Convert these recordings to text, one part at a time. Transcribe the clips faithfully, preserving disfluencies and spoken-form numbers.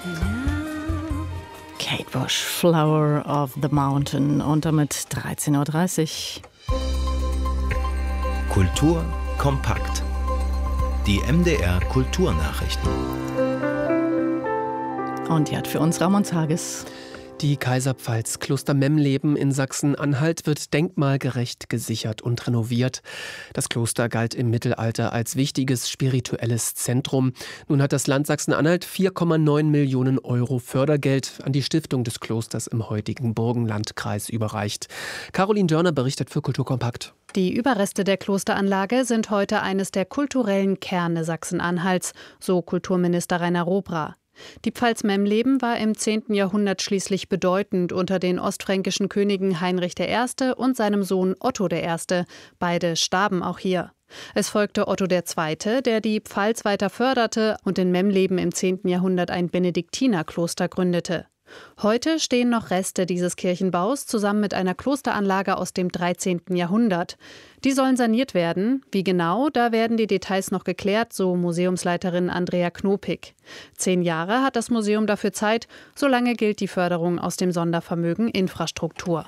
Kate Bush, Flower of the Mountain, und damit dreizehn Uhr dreißig. Kultur kompakt. Die M D R Kulturnachrichten. Und die hat für uns Ramon Zages. Die Kaiserpfalz Kloster Memleben in Sachsen-Anhalt wird denkmalgerecht gesichert und renoviert. Das Kloster galt im Mittelalter als wichtiges spirituelles Zentrum. Nun hat das Land Sachsen-Anhalt vier Komma neun Millionen Euro Fördergeld an die Stiftung des Klosters im heutigen Burgenlandkreis überreicht. Caroline Dörner berichtet für Kultur kompakt. Die Überreste der Klosteranlage sind heute eines der kulturellen Kerne Sachsen-Anhalts, so Kulturminister Rainer Robra. Die Pfalz Memleben war im zehnten Jahrhundert schließlich bedeutend unter den ostfränkischen Königen Heinrich der Erste und seinem Sohn Otto der Erste. Beide starben auch hier. Es folgte Otto der Zweite, der die Pfalz weiter förderte und in Memleben im zehnten Jahrhundert ein Benediktinerkloster gründete. Heute stehen noch Reste dieses Kirchenbaus zusammen mit einer Klosteranlage aus dem dreizehnten Jahrhundert. Die sollen saniert werden. Wie genau, da werden die Details noch geklärt, so Museumsleiterin Andrea Knopik. Zehn Jahre hat das Museum dafür Zeit, solange gilt die Förderung aus dem Sondervermögen Infrastruktur.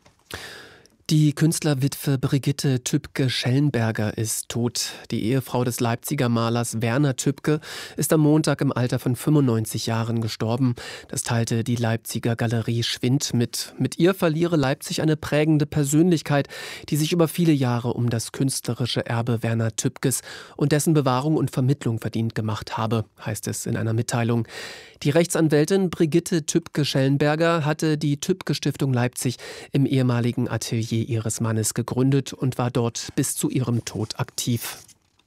Die Künstlerwitwe Brigitte Tübke-Schellenberger ist tot. Die Ehefrau des Leipziger Malers Werner Tübke ist am Montag im Alter von fünfundneunzig Jahren gestorben. Das teilte die Leipziger Galerie Schwind mit. Mit ihr verliere Leipzig eine prägende Persönlichkeit, die sich über viele Jahre um das künstlerische Erbe Werner Tübkes und dessen Bewahrung und Vermittlung verdient gemacht habe, heißt es in einer Mitteilung. Die Rechtsanwältin Brigitte Tübke-Schellenberger hatte die Tübke-Stiftung Leipzig im ehemaligen Atelier ihres Mannes gegründet und war dort bis zu ihrem Tod aktiv.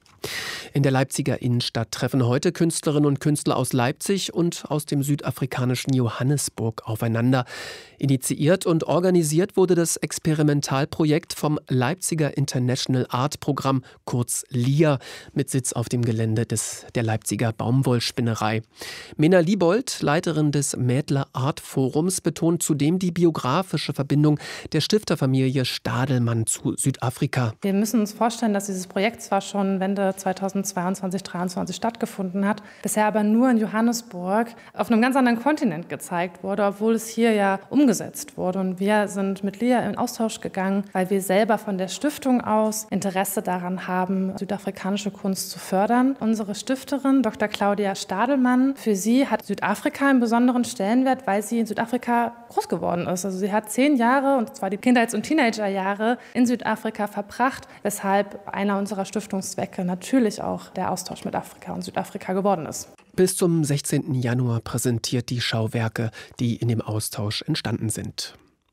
In der Leipziger Innenstadt treffen heute Künstlerinnen und Künstler aus Leipzig und aus dem südafrikanischen Johannesburg aufeinander. Initiiert und organisiert wurde das Experimentalprojekt vom Leipziger International Art Programm, kurz L I A, mit Sitz auf dem Gelände des, der Leipziger Baumwollspinnerei. Mena Liebold, Leiterin des Mädler Art Forums, betont zudem die biografische Verbindung der Stifterfamilie Stadelmann zu Südafrika. Wir müssen uns vorstellen, dass dieses Projekt zwar schon Wende zweitausendzweiundzwanzig dreiundzwanzig stattgefunden hat, bisher aber nur in Johannesburg auf einem ganz anderen Kontinent gezeigt wurde, obwohl es hier ja umgesetzt wurde. Und wir sind mit L I A in Austausch gegangen, weil wir selber von der Stiftung aus Interesse daran haben, südafrikanische Kunst zu fördern. Unsere Stifterin, Doktor Claudia Stadelmann, für sie hat Südafrika einen besonderen Stellenwert, weil sie in Südafrika groß geworden ist. Also sie hat zehn Jahre, und zwar die Kindheits- und Teenagerjahre, in Südafrika verbracht, weshalb einer unserer Stiftungszwecke natürlich auch der Austausch mit Afrika und Südafrika geworden ist. Bis zum sechzehnten Januar präsentiert die Schau Werke, die in dem Austausch entstanden sind.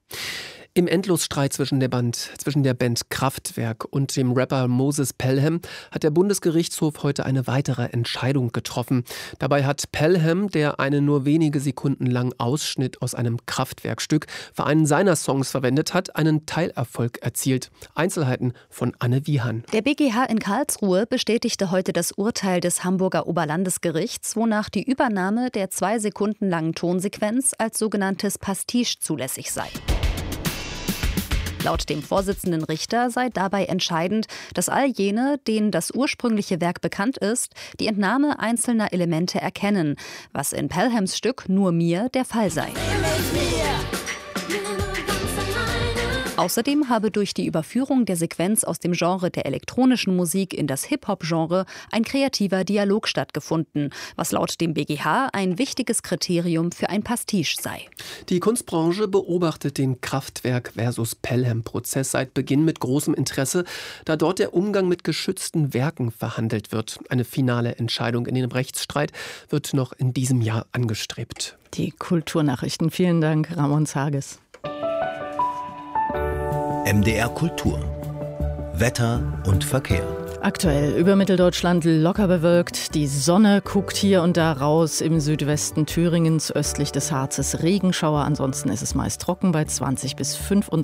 Im Endlosstreit zwischen der Band, zwischen der Band Kraftwerk und dem Rapper Moses Pelham hat der Bundesgerichtshof heute eine weitere Entscheidung getroffen. Dabei hat Pelham, der einen nur wenige Sekunden langen Ausschnitt aus einem Kraftwerkstück für einen seiner Songs verwendet hat, einen Teilerfolg erzielt. Einzelheiten von Anne Wiehan. Der B G H in Karlsruhe bestätigte heute das Urteil des Hamburger Oberlandesgerichts, wonach die Übernahme der zwei Sekunden langen Tonsequenz als sogenanntes Pastiche zulässig sei. Laut dem Vorsitzenden Richter sei dabei entscheidend, dass all jene, denen das ursprüngliche Werk bekannt ist, die Entnahme einzelner Elemente erkennen, was in Pelhams Stück Nur mir der Fall sei. Außerdem habe durch die Überführung der Sequenz aus dem Genre der elektronischen Musik in das Hip-Hop-Genre ein kreativer Dialog stattgefunden, was laut dem B G H ein wichtiges Kriterium für ein Pastiche sei. Die Kunstbranche beobachtet den Kraftwerk versus Pelham-Prozess seit Beginn mit großem Interesse, da dort der Umgang mit geschützten Werken verhandelt wird. Eine finale Entscheidung in dem Rechtsstreit wird noch in diesem Jahr angestrebt. Die Kulturnachrichten. Vielen Dank, Ramon Zages. M D R Kultur. Wetter und Verkehr. Aktuell über Mitteldeutschland locker bewölkt. Die Sonne guckt hier und da raus. Im Südwesten Thüringens, östlich des Harzes Regenschauer. Ansonsten ist es meist trocken bei zwanzig bis fünfundzwanzig